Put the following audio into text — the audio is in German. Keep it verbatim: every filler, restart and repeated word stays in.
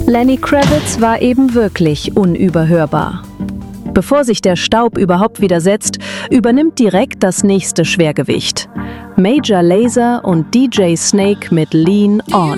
Lenny Kravitz war eben wirklich unüberhörbar. Bevor sich der Staub überhaupt wieder setzt, übernimmt direkt das nächste Schwergewicht. Major Lazer und D J Snake mit Lean On.